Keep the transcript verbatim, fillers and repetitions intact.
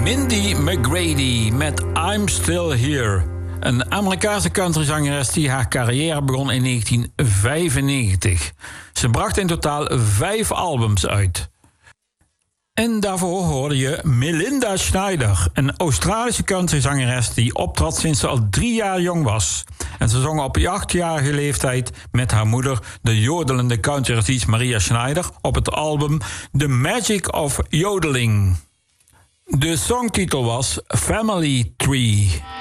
Mindy McGrady met I'm Still Here. Een Amerikaanse countryzangeres die haar carrière begon in negentien vijfennegentig. Ze bracht in totaal vijf albums uit. En daarvoor hoorde je Melinda Schneider, een Australische countryzangeres die optrad sinds ze al drie jaar jong was. En ze zong op achtjarige leeftijd met haar moeder, de jodelende countryartiest Maria Schneider, op het album The Magic of Yodeling. De songtitel was Family Tree.